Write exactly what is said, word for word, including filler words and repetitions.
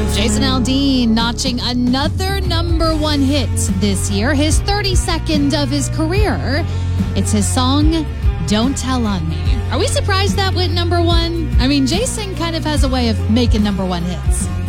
Jason Aldean notching another number one hit this year, his thirty-second of his career. It's his song, Don't Tell on Me. Are we surprised that went number one? I mean, Jason kind of has a way of making number one hits.